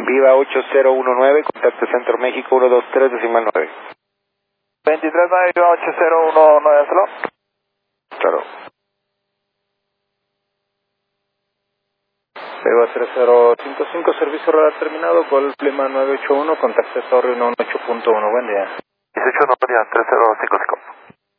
Viva 8019, contacto Centro México 123 decimal 9. 23 Viva 8019, solo. Claro. Viva 3055, servicio radar terminado, Golf Lima 981, contacto Torre 118.1, buen día. 18 no, 3055.